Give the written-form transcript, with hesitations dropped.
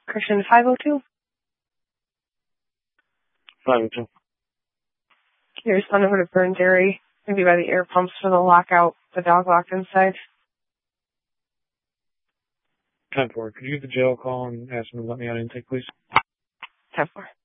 Christian 502. 502. Can you respond over to Burn Dairy, maybe by the air pumps for the lockout, the dog locked inside? 10-4. Could you get the jail call and ask them to let me on intake, please? 10-4.